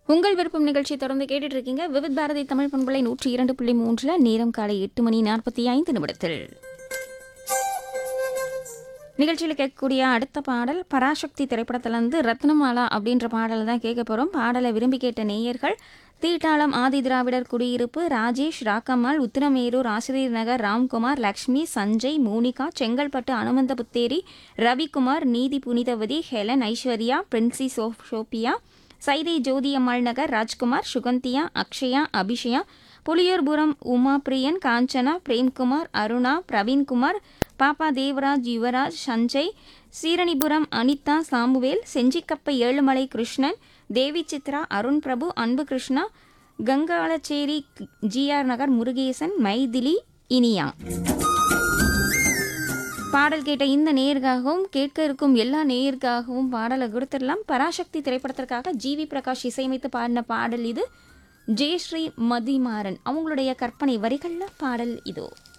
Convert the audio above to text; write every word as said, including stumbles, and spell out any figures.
உங்கள் விருப்பம் நிகழ்ச்சி தொடர்ந்து கேட்டுட்டு இருக்கீங்க. விவித் பாரதி தமிழ் பண்பலை நூற்றி இரண்டு புள்ளி மூன்றில் நேரம் காலை எட்டு மணி நாற்பத்தி ஐந்து நிமிடத்தில் நிகழ்ச்சியில் கேட்கக்கூடிய அடுத்த பாடல் பராசக்தி திரைப்படத்திலிருந்து ரத்னமாலா அப்படின்ற பாடலை தான் கேட்க போகிறோம். பாடலை விரும்பி கேட்ட நேயர்கள் தீட்டாளம் ஆதி திராவிடர் குடியிருப்பு, ராஜேஷ், ராக்கம்மாள், உத்திரமேரூர், ஆசிரியர் நகர், ராம்குமார், லக்ஷ்மி, சஞ்சய், மோனிகா, செங்கல்பட்டு, அனுமந்த புத்தேரி, ரவிக்குமார், நீதி Punithavathi, Helen, Aishwarya, Princy so Sophia, Saidai ஜோதி அம்மாள் நகர், ராஜ்குமார், சுகந்தியா, அக்ஷயா, அபிஷயா, புலியூர்புரம், உமா பிரியன், காஞ்சனா, பிரேம்குமார், அருணா, பிரவீன்குமார், பாப்பா தேவராஜ், யுவராஜ், சஞ்சய், சீரணிபுரம், அனிதா, சாமுவேல், செஞ்சிக்கப்பை ஏழுமலை கிருஷ்ணன், தேவி சித்ரா, அருண் பிரபு, அன்பு கிருஷ்ணா, கங்காளச்சேரி, ஜிஆர் நகர், முருகேசன், மைதிலி, இனியா. பாடல் கேட்ட இந்த நேயருக்காகவும் கேட்க இருக்கும் எல்லா நேயருக்காகவும் பாடலை கொடுத்துடலாம். பராசக்தி திரைப்படத்திற்காக ஜி வி பிரகாஷ் இசையமைத்து பாடின பாடல் இது. ஜெயஸ்ரீ மதிமாறன் அவங்களுடைய கற்பனை வரிகளில் பாடல் இதோ.